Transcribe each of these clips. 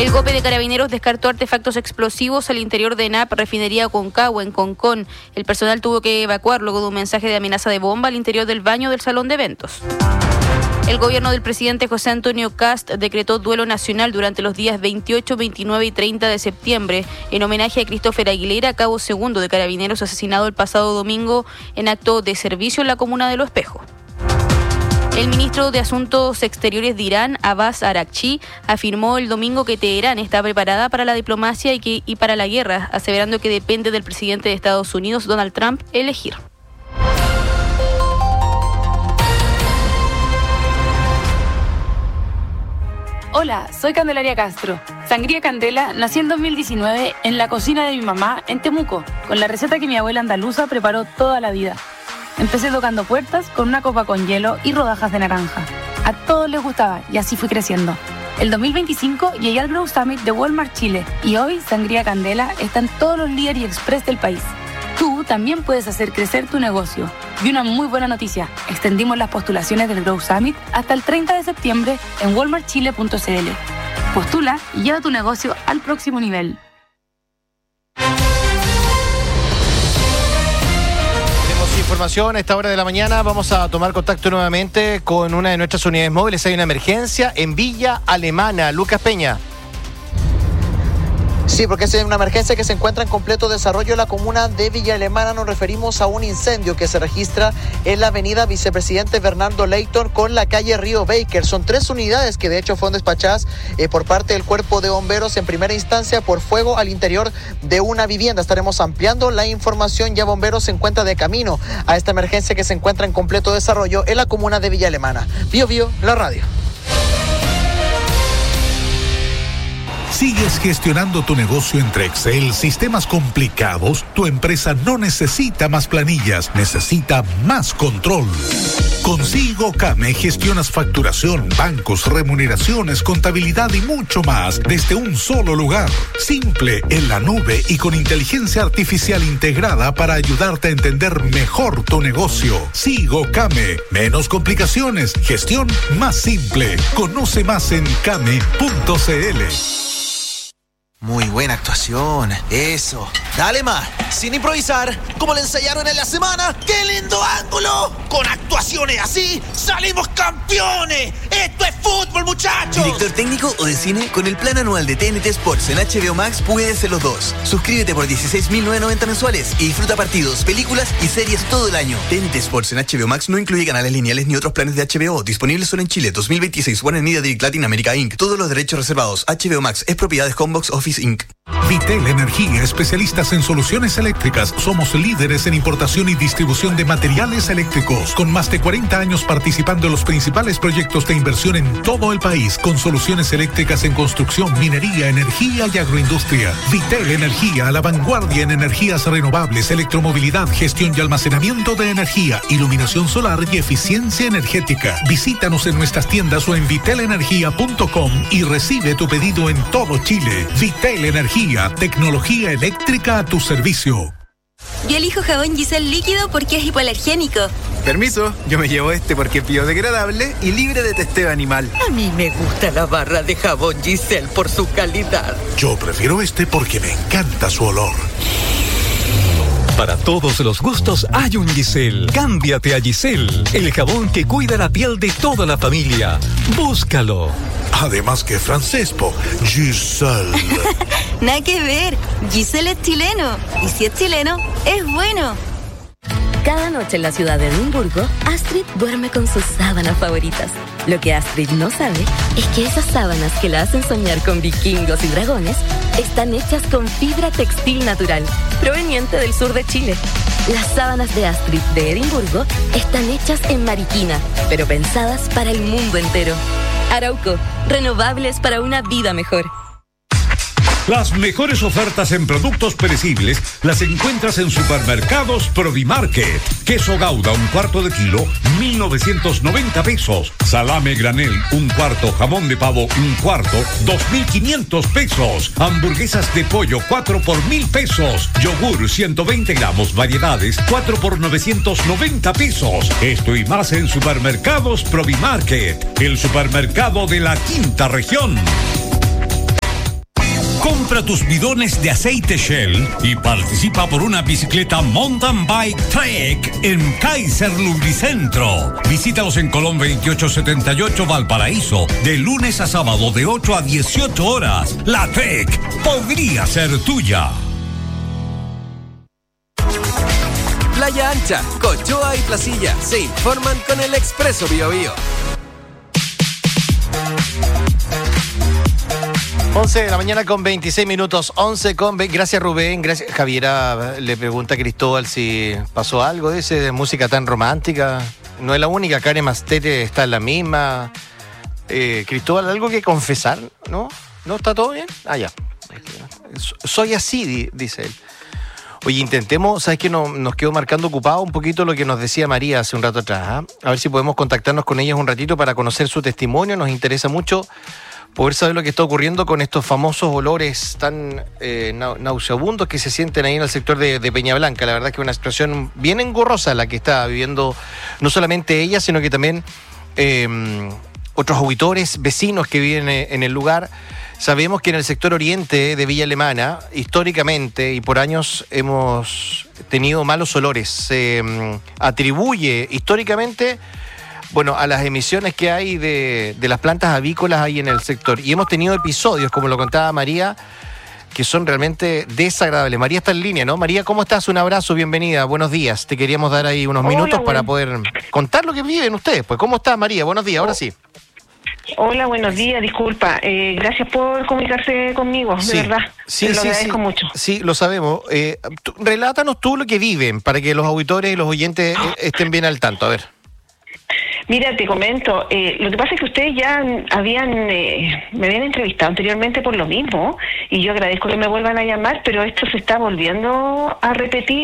El GOPE de Carabineros descartó artefactos explosivos al interior de ENAP Refinería Concagua, en Concón. El personal tuvo que evacuar luego de un mensaje de amenaza de bomba al interior del baño del salón de eventos. El gobierno del presidente José Antonio Kast decretó duelo nacional durante los días 28, 29 y 30 de septiembre en homenaje a Christopher Aguilera, cabo segundo de Carabineros, asesinado el pasado domingo en acto de servicio en la comuna de Lo Espejo. El ministro de Asuntos Exteriores de Irán, Abbas Araghchi, afirmó el domingo que Teherán está preparada para la diplomacia y para la guerra, aseverando que depende del presidente de Estados Unidos, Donald Trump, elegir. Hola, soy Candelaria Castro. Sangría Candela nació en 2019 en la cocina de mi mamá en Temuco, con la receta que mi abuela andaluza preparó toda la vida. Empecé tocando puertas con una copa con hielo y rodajas de naranja. A todos les gustaba y así fui creciendo. El 2025 llegué al Grow Summit de Walmart Chile y hoy Sangría Candela está en todos los líderes y express del país. Tú también puedes hacer crecer tu negocio. Y una muy buena noticia, extendimos las postulaciones del Grow Summit hasta el 30 de septiembre en walmartchile.cl. Postula y lleva tu negocio al próximo nivel. Información a esta hora de la mañana. Vamos a tomar contacto nuevamente con una de nuestras unidades móviles. Hay una emergencia en Villa Alemana. Lucas Peña. Sí, porque es una emergencia que se encuentra en completo desarrollo en la comuna de Villa Alemana. Nos referimos a un incendio que se registra en la avenida Vicepresidente Bernardo Leighton con la calle Río Baker. Son 3 unidades que de hecho fueron despachadas por parte del cuerpo de bomberos en primera instancia por fuego al interior de una vivienda. Estaremos ampliando la información. Ya bomberos se encuentra de camino a esta emergencia que se encuentra en completo desarrollo en la comuna de Villa Alemana. Bio Bio, la radio. ¿Sigues gestionando tu negocio entre Excel, sistemas complicados? Tu empresa no necesita más planillas, necesita más control. Con SIGOCAME gestionas facturación, bancos, remuneraciones, contabilidad y mucho más desde un solo lugar. Simple, en la nube y con inteligencia artificial integrada para ayudarte a entender mejor tu negocio. SIGOCAME, menos complicaciones, gestión más simple. Conoce más en came.cl. Muy buena actuación, eso. Dale más, sin improvisar, como le ensayaron en la semana. ¡Qué lindo ángulo! Con actuaciones así, ¡salimos campeones! ¡Esto es fútbol, muchachos! ¿Director técnico o de cine? Con el plan anual de TNT Sports en HBO Max puedes ser los dos. Suscríbete por $16,990 mensuales y disfruta partidos, películas y series todo el año. TNT Sports en HBO Max no incluye canales lineales ni otros planes de HBO. Disponibles solo en Chile. 2026. Warner Media Direct Latin America Inc. Todos los derechos reservados. HBO Max es propiedad de Homebox Office Inc. Vitel Energía, especialistas en soluciones eléctricas. Somos líderes en importación y distribución de materiales eléctricos, con más de 40 años participando en los principales proyectos de inversión en todo el país, con soluciones eléctricas en construcción, minería, energía y agroindustria. Vitel Energía, a la vanguardia en energías renovables, electromovilidad, gestión y almacenamiento de energía, iluminación solar y eficiencia energética. Visítanos en nuestras tiendas o en vitelenergia.com y recibe tu pedido en todo Chile. Vitel Energía, tecnología eléctrica a tu servicio. Yo elijo jabón Giselle líquido porque es hipoalergénico. Permiso, yo me llevo este porque es biodegradable y libre de testeo animal. A mí me gusta la barra de jabón Giselle por su calidad. Yo prefiero este porque me encanta su olor. Para todos los gustos hay un Giselle. Cámbiate a Giselle, el jabón que cuida la piel de toda la familia. Búscalo. Además que francés, Giselle. Nada que ver, Giselle es chileno. Y si es chileno, es bueno. Cada noche en la ciudad de Edimburgo, Astrid duerme con sus sábanas favoritas. Lo que Astrid no sabe es que esas sábanas que la hacen soñar con vikingos y dragones están hechas con fibra textil natural, proveniente del sur de Chile. Las sábanas de Astrid de Edimburgo están hechas en Mariquina, pero pensadas para el mundo entero. Arauco, renovables para una vida mejor. Las mejores ofertas en productos perecibles las encuentras en Supermercados Provimarket. Queso Gouda, 1/4 kilo, 1,990 pesos. Salame granel, 1/4. Jamón de pavo, 1/4, 2,500 pesos. Hamburguesas de pollo, 4 por 1,000 pesos. Yogur, 120 gramos, variedades, 4 por 990 pesos. Esto y más en Supermercados Provimarket, el supermercado de la quinta región. Compra tus bidones de aceite Shell y participa por una bicicleta Mountain Bike Trek en Kaiser Lubricentro. Visítalos en Colón 2878 Valparaíso, de lunes a sábado de 8 a 18 horas. La Trek podría ser tuya. Playa Ancha, Cochoa y Placilla se informan con el Expreso Biobío. 11 de la mañana con 26 minutos, 11 con 20. Gracias, Rubén. Gracias. Javiera le pregunta a Cristóbal si pasó algo de música tan romántica. No es la única, Karen Mastete está en la misma. Cristóbal, ¿algo que confesar? ¿No? ¿No está todo bien? Ah, ya. Soy así, dice él. Oye, intentemos, ¿sabes qué? Nos quedó marcando ocupado un poquito lo que nos decía María hace un rato atrás. A ver si podemos contactarnos con ellas un ratito para conocer su testimonio. Nos interesa mucho poder saber lo que está ocurriendo con estos famosos olores tan nauseabundos que se sienten ahí en el sector de Peña Blanca. La verdad es que es una situación bien engorrosa la que está viviendo no solamente ella, sino que también otros auditores, vecinos que viven en el lugar. Sabemos que en el sector oriente de Villa Alemana, históricamente y por años hemos tenido malos olores. Se atribuye históricamente, bueno, a las emisiones que hay de las plantas avícolas ahí en el sector. Y hemos tenido episodios, como lo contaba María, que son realmente desagradables. María está en línea, ¿no? María, ¿cómo estás? Un abrazo, bienvenida, buenos días. Te queríamos dar ahí unos minutos para poder contar lo que viven ustedes. Pues, ¿cómo estás, María? Buenos días, ahora sí. Hola, buenos días, disculpa. Gracias por comunicarse conmigo, de verdad. Sí, Te lo agradezco mucho. Sí, lo sabemos. Relátanos tú lo que viven para que los auditores y los oyentes estén bien al tanto. A ver. Mira, te comento, lo que pasa es que ustedes ya me habían entrevistado anteriormente por lo mismo, y yo agradezco que me vuelvan a llamar, pero esto se está volviendo a repetir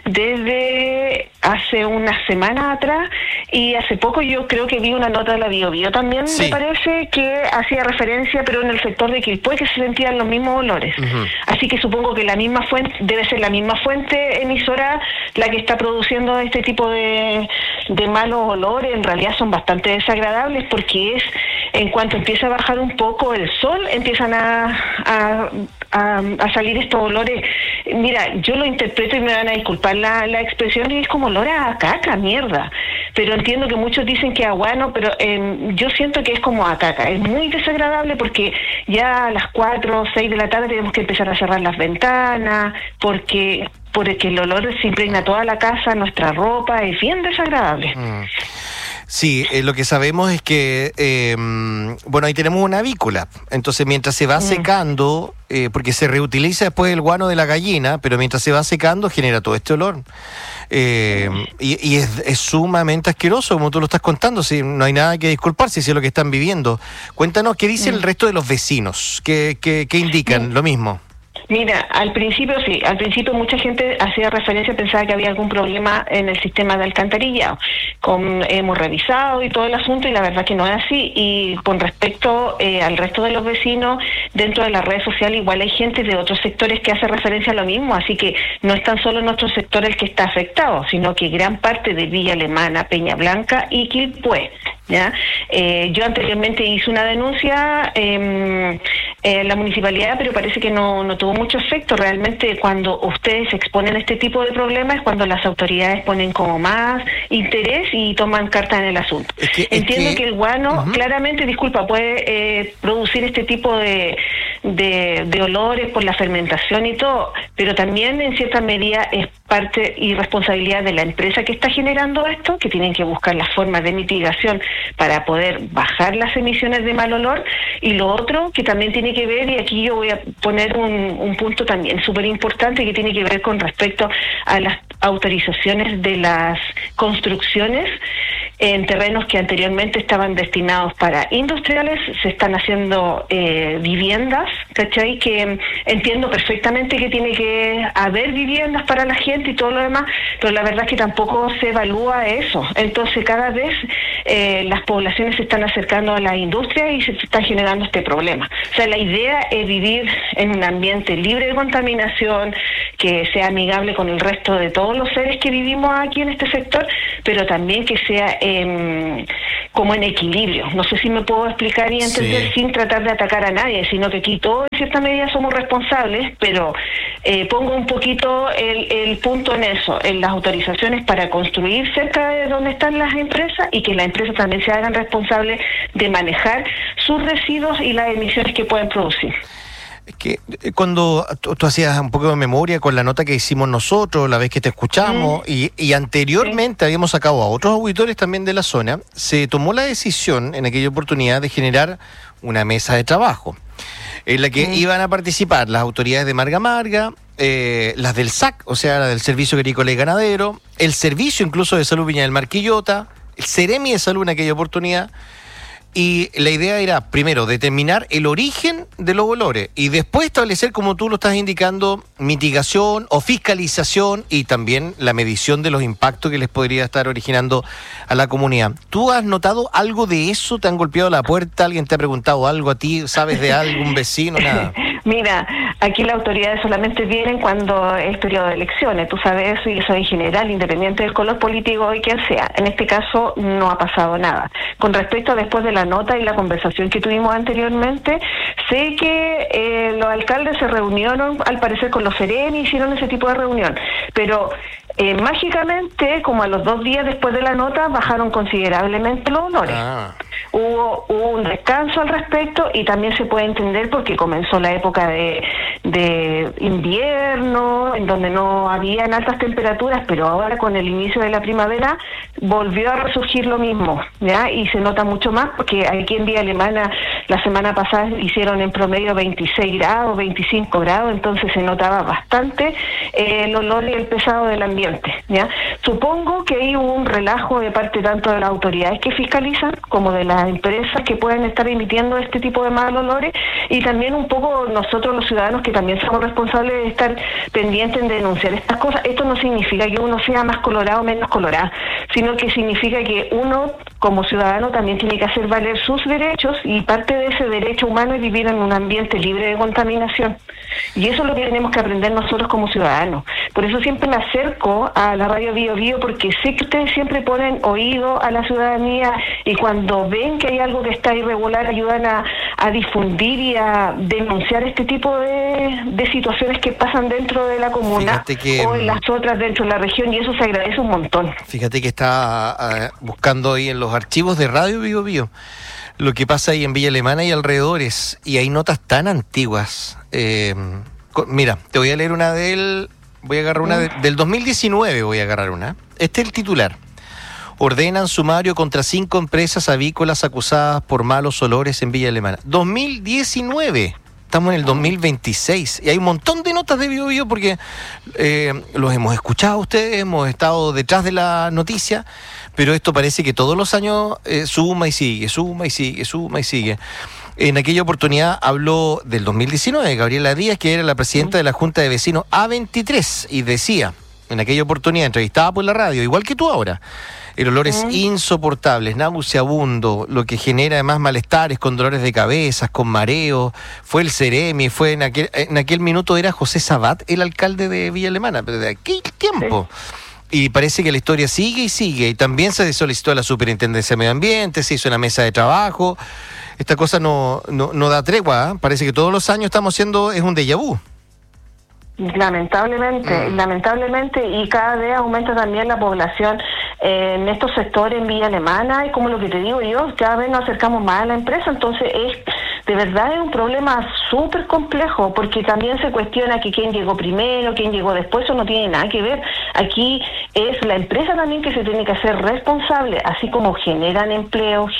desde hace unas semanas atrás, y hace poco yo creo que vi una nota de la Biobío también, me parece que hacía referencia, pero en el sector de Quilpué, que se sentían los mismos olores. Así que supongo que la misma fuente, debe ser la misma fuente emisora la que está produciendo este tipo de malos olores. En realidad son bastante desagradables porque es, en cuanto empieza a bajar un poco el sol, empiezan a salir estos olores. Mira, yo lo interpreto y me van a disculpar la expresión, y es como olor a caca, mierda. Pero entiendo que muchos dicen que a guano, pero yo siento que es como a caca. Es muy desagradable porque ya a las 4 o 6 de la tarde tenemos que empezar a cerrar las ventanas, porque el olor se impregna toda la casa, nuestra ropa, es bien desagradable. Sí, lo que sabemos es que, bueno, ahí tenemos una avícola. Entonces, mientras se va secando, porque se reutiliza después el guano de la gallina, pero mientras se va secando genera todo este olor. Y es sumamente asqueroso, como tú lo estás contando. Si no hay nada que disculparse, si es lo que están viviendo. Cuéntanos, ¿qué dice el resto de los vecinos? ¿Qué indican? Lo mismo. Mira, al principio mucha gente hacía referencia, pensaba que había algún problema en el sistema de alcantarillado. Hemos revisado y todo el asunto, y la verdad que no es así. Y con respecto al resto de los vecinos, dentro de las redes sociales igual hay gente de otros sectores que hace referencia a lo mismo, así que no es tan solo nuestro sector el que está afectado, sino que gran parte de Villa Alemana, Peña Blanca y Quilpué. ¿Ya? Yo anteriormente hice una denuncia en la municipalidad, pero parece que no tuvo mucho efecto. Realmente cuando ustedes exponen este tipo de problemas es cuando las autoridades ponen como más interés y toman carta en el asunto. Entiendo que el guano claramente, disculpa, puede producir este tipo de olores por la fermentación y todo, pero también en cierta medida es parte y responsabilidad de la empresa que está generando esto, que tienen que buscar las formas de mitigación para poder bajar las emisiones de mal olor. Y lo otro que también tiene que ver, y aquí yo voy a poner un punto también súper importante, que tiene que ver con respecto a las autorizaciones de las construcciones en terrenos que anteriormente estaban destinados para industriales, se están haciendo viviendas, ¿cachai? Que entiendo perfectamente que tiene que haber viviendas para la gente y todo lo demás, pero la verdad es que tampoco se evalúa eso. Entonces cada vez las poblaciones se están acercando a la industria y se está generando este problema. O sea, la idea es vivir en un ambiente libre de contaminación, que sea amigable con el resto de todos los seres que vivimos aquí en este sector, pero también que sea como en equilibrio. No sé si me puedo explicar y entender sin tratar de atacar a nadie, sino que aquí todos en cierta medida somos responsables, pero pongo un poquito el punto en eso, en las autorizaciones para construir cerca de donde están las empresas y que las empresas también se hagan responsables de manejar sus residuos y las emisiones que pueden producir. Es que cuando tú hacías un poco de memoria con la nota que hicimos nosotros, la vez que te escuchamos, y anteriormente habíamos sacado a otros auditores también de la zona, se tomó la decisión en aquella oportunidad de generar una mesa de trabajo en la que iban a participar las autoridades de Marga Marga, las del SAC, o sea, la del Servicio Agrícola y Ganadero, el Servicio incluso de Salud Viña del Mar Quillota, el Ceremi de Salud en aquella oportunidad. Y la idea era, primero, determinar el origen de los olores y después establecer, como tú lo estás indicando, mitigación o fiscalización y también la medición de los impactos que les podría estar originando a la comunidad. ¿Tú has notado algo de eso? ¿Te han golpeado la puerta? ¿Alguien te ha preguntado algo a ti? ¿Sabes de algún vecino? Nada. Mira, aquí las autoridades solamente vienen cuando es periodo de elecciones, tú sabes eso, y eso en general, independiente del color político y quien sea. En este caso no ha pasado nada. Con respecto a después de la nota y la conversación que tuvimos anteriormente, sé que los alcaldes se reunieron, al parecer con los Ceremi, hicieron ese tipo de reunión, pero mágicamente, como a los 2 días después de la nota, bajaron considerablemente los olores. Hubo un descanso al respecto y también se puede entender porque comenzó la época de invierno, en donde no habían altas temperaturas, pero ahora con el inicio de la primavera volvió a resurgir lo mismo, ¿ya? Y se nota mucho más porque aquí en Villa Alemana la semana pasada hicieron en promedio 26 grados, 25 grados, entonces se notaba bastante el olor y el pesado del ambiente, ¿ya? Supongo que hay un relajo de parte tanto de las autoridades que fiscalizan como de las empresas que pueden estar emitiendo este tipo de malos olores y también un poco nosotros los ciudadanos que también somos responsables de estar pendientes en denunciar estas cosas. Esto no significa que uno sea más colorado o menos colorado, sino que significa que uno como ciudadano también tiene que hacer valer sus derechos y parte de ese derecho humano es vivir en un ambiente libre de contaminación. Y eso es lo que tenemos que aprender nosotros como ciudadanos. Por eso siempre me acerco a la radio Bio Bio porque sé que ustedes siempre ponen oído a la ciudadanía y cuando ven que hay algo que está irregular ayudan a difundir y a denunciar este tipo de situaciones que pasan dentro de la comuna o en las otras dentro de la región y eso se agradece un montón. Fíjate que está buscando ahí en los archivos de Radio Bio Bio lo que pasa ahí en Villa Alemana y alrededores y hay notas tan antiguas. Mira, te voy a leer una voy a agarrar una del 2019, voy a agarrar una. Este es el titular. Ordenan sumario contra 5 empresas avícolas acusadas por malos olores en Villa Alemana. 2019. Estamos en el 2026 y hay un montón de notas de Bio Bio porque los hemos escuchado a ustedes, hemos estado detrás de la noticia, pero esto parece que todos los años suma y sigue, suma y sigue, suma y sigue. En aquella oportunidad habló del 2019 Gabriela Díaz, que era la presidenta de la Junta de Vecinos A23, y decía, en aquella oportunidad, entrevistada por la radio, igual que tú ahora, el olor es insoportable, es nauseabundo, lo que genera además malestares con dolores de cabeza, con mareos. Fue el Ceremi, en aquel minuto era José Sabat, el alcalde de Villa Alemana, pero de aquel tiempo. Y parece que la historia sigue y sigue. Y también se solicitó a la Superintendencia de Medio Ambiente, se hizo una mesa de trabajo. Esta cosa no da tregua, ¿eh? Parece que todos los años estamos haciendo, es un déjà vu. Lamentablemente, y cada vez aumenta también la población en estos sectores en Villa Alemana, y como lo que te digo yo, cada vez nos acercamos más a la empresa, entonces de verdad es un problema súper complejo, porque también se cuestiona que quién llegó primero, quién llegó después, eso no tiene nada que ver. Aquí es la empresa también que se tiene que hacer responsable, así como generan empleo,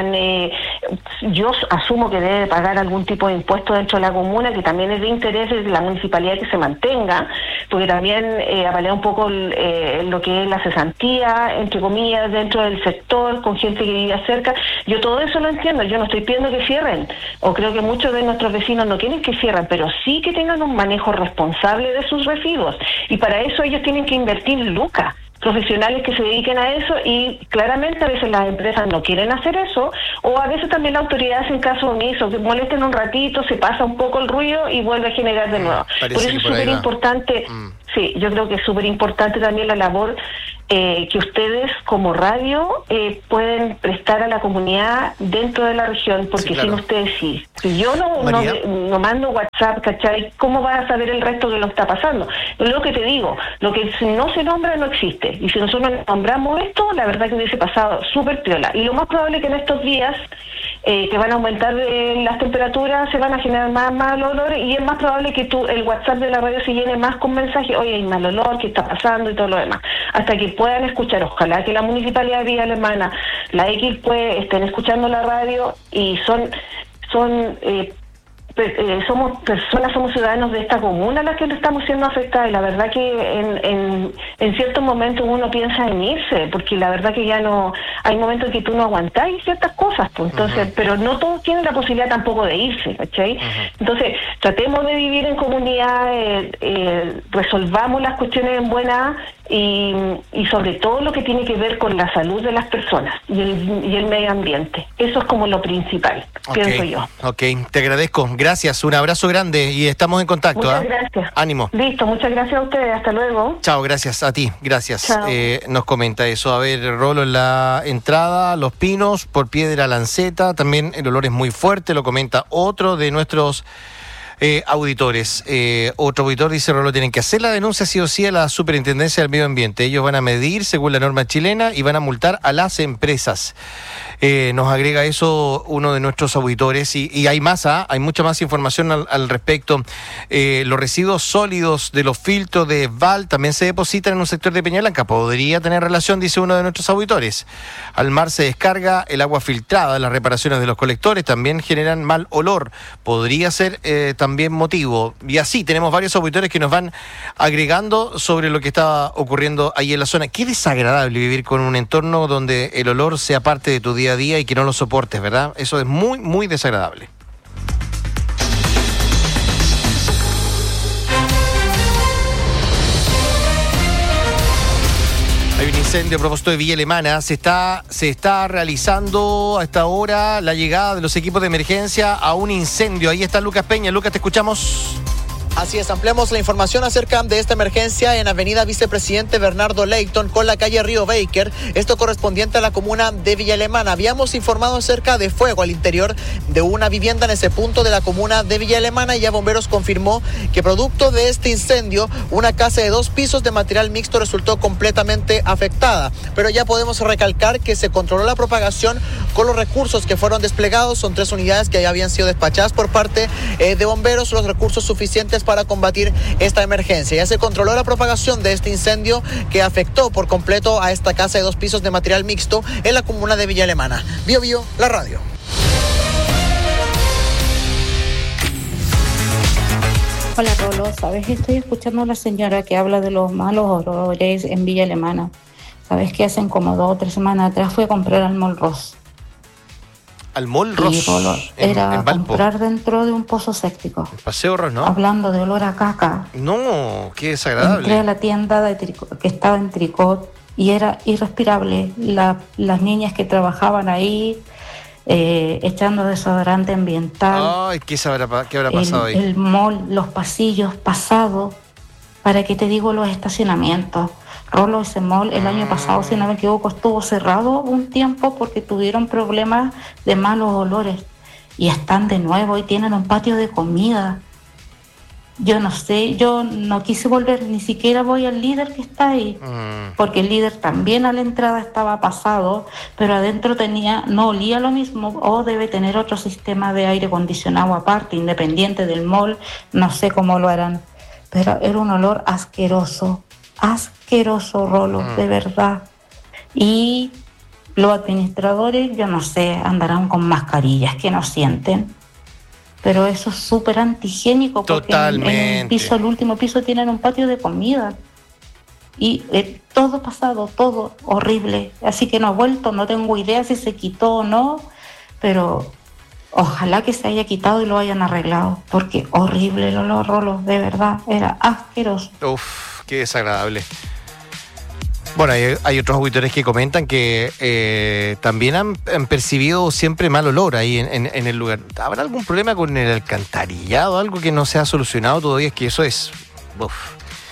yo asumo que debe pagar algún tipo de impuesto dentro de la comuna, que también es de interés de la municipalidad que se mantenga, porque también avalea un poco lo que es la cesantía, entre comillas, dentro del sector, con gente que vive cerca. Yo todo eso lo entiendo, yo no estoy pidiendo que cierren, o creo que muchos de nuestros vecinos no quieren que cierren, pero sí que tengan un manejo responsable de sus residuos, y para eso ellos tienen que invertir lucas, profesionales que se dediquen a eso, y claramente a veces las empresas no quieren hacer eso, o a veces también la autoridad hace caso omiso, que molesten un ratito, se pasa un poco el ruido y vuelve a generar de nuevo. Por eso es súper importante, sí, yo creo que es súper importante también la labor que ustedes como radio pueden prestar a la comunidad dentro de la región, porque Sí, claro. sin ustedes sí. Si yo no mando WhatsApp, ¿cachai? ¿Cómo vas a saber el resto que lo está pasando? Lo que te digo, lo que no se nombra no existe. Y si nosotros nombramos esto, la verdad que hubiese pasado súper piola. Y lo más probable es que en estos días que van a aumentar las temperaturas, se van a generar más mal olor, y es más probable que el WhatsApp de la radio se llene más con mensajes, oye, hay mal olor, ¿qué está pasando? Y todo lo demás. Hasta que puedan escuchar, ojalá que la Municipalidad de Villa Alemana, la X, pues estén escuchando la radio, y somos ciudadanos de esta comuna las que le estamos siendo afectadas, y la verdad que en ciertos momentos uno piensa en irse, porque la verdad que ya no, hay momentos en que tú no aguantáis ciertas cosas, pues, entonces, pero no todos tienen la posibilidad tampoco de irse, ¿cachai? Entonces, tratemos de vivir en comunidad, resolvamos las cuestiones en buena y sobre todo lo que tiene que ver con la salud de las personas y el medio ambiente. Eso es como lo principal, pienso yo. Ok, te agradezco. Gracias, un abrazo grande y estamos en contacto. Muchas gracias. Ánimo. Listo, muchas gracias a ustedes. Hasta luego. Chao, gracias a ti, gracias. Chao. Nos comenta eso. A ver, Rolo, en la entrada, Los Pinos, por Piedra Lanceta, también el olor es muy fuerte, lo comenta otro de nuestros auditores. Otro auditor dice, Rolo, tienen que hacer la denuncia sí o sí a la Superintendencia del Medio Ambiente. Ellos van a medir según la norma chilena y van a multar a las empresas. Nos agrega eso uno de nuestros auditores y hay más, hay mucha más información al respecto. Los residuos sólidos de los filtros de Val también se depositan en un sector de Peña Blanca. Podría tener relación, dice uno de nuestros auditores. Al mar se descarga el agua filtrada, las reparaciones de los colectores también generan mal olor. Podría ser también motivo. Y así tenemos varios auditores que nos van agregando sobre lo que está ocurriendo ahí en la zona. Qué desagradable vivir con un entorno donde el olor sea parte de tu día a día y que no lo soportes, ¿verdad? Eso es muy, muy desagradable. Hay un incendio a propósito de Villa Alemana. Se está realizando a esta hora la llegada de los equipos de emergencia a un incendio. Ahí está Lucas Peña. Lucas, te escuchamos. Así es, ampliamos la información acerca de esta emergencia en Avenida Vicepresidente Bernardo Leyton con la calle Río Baker, esto correspondiente a la comuna de Villa Alemana. Habíamos informado acerca de fuego al interior de una vivienda en ese punto de la comuna de Villa Alemana y ya Bomberos confirmó que producto de este incendio, una casa de 2 pisos de material mixto resultó completamente afectada. Pero ya podemos recalcar que se controló la propagación con los recursos que fueron desplegados. Son 3 unidades que ya habían sido despachadas por parte de Bomberos, los recursos suficientes para combatir esta emergencia. Ya se controló la propagación de este incendio que afectó por completo a esta casa de 2 pisos de material mixto en la comuna de Villa Alemana. Bio Bio, la radio. Hola Rolo, ¿sabes? Estoy escuchando a la señora que habla de los malos olores en Villa Alemana. ¿Sabes qué? Hacen como 2 o 3 semanas atrás fui a comprar al Mall Ross. Al Mall Ross. Y Rolo, era comprar dentro de un pozo séptico. Paseo Ross, ¿no? Hablando de olor a caca. No, qué desagradable. Entré a la tienda de que estaba en Tricot y era irrespirable. Las niñas que trabajaban ahí echando desodorante ambiental. Ay, ¿qué habrá pasado ahí? El mall, los pasillos pasados. ¿Para qué te digo los estacionamientos? Rolo, ese mall el año pasado, si no me equivoco, estuvo cerrado un tiempo porque tuvieron problemas de malos olores. Y están de nuevo y tienen un patio de comida. Yo no sé, yo no quise volver, ni siquiera voy al líder que está ahí. Porque el líder también a la entrada estaba pasado, pero adentro no olía lo mismo, o debe tener otro sistema de aire acondicionado aparte, independiente del mall, no sé cómo lo harán. Pero era un olor asqueroso, Rolo, de verdad. Y los administradores, yo no sé, andarán con mascarillas que no sienten. Pero eso es súper antihigiénico porque en el último piso tienen un patio de comida. Y todo pasado, todo horrible. Así que no ha vuelto, no tengo idea si se quitó o no, pero ojalá que se haya quitado y lo hayan arreglado, porque horrible el olor, Rolo, de verdad, era asqueroso. Uf, qué desagradable. Bueno, hay otros auditores que comentan que también han percibido siempre mal olor ahí en el lugar. ¿Habrá algún problema con el alcantarillado? Algo que no se ha solucionado todavía, es que eso es... Uf.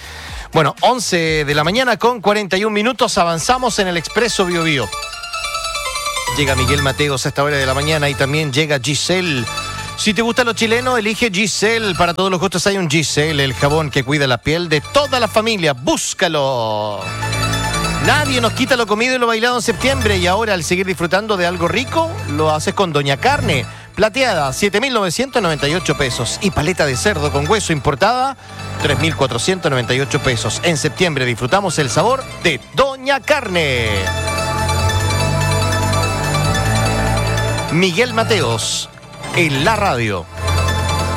Bueno, 11 de la mañana con 41 minutos. Avanzamos en el Expreso Bio Bio. Llega Miguel Mateos a esta hora de la mañana y también llega Giselle. Si te gusta lo chileno, elige Giselle. Para todos los gustos hay un Giselle, el jabón que cuida la piel de toda la familia. ¡Búscalo! Nadie nos quita lo comido y lo bailado en septiembre. Y ahora, al seguir disfrutando de algo rico, lo haces con Doña Carne. Plateada, 7.998 pesos. Y paleta de cerdo con hueso importada, 3.498 pesos. En septiembre disfrutamos el sabor de Doña Carne. Miguel Mateos, en la radio.